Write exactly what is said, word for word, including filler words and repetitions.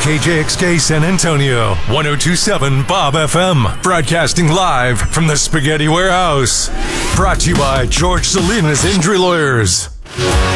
K J X K San Antonio, one oh two point seven Bob F M, broadcasting live from the Spaghetti Warehouse. Brought to you by George Salinas Injury Lawyers.